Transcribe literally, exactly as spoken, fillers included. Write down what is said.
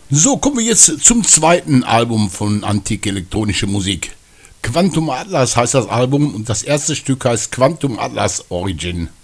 So, kommen wir jetzt zum zweiten Album von Antik Elektronische Musik. Quantum Atlas heißt das Album und das erste Stück heißt Quantum Atlas Origin.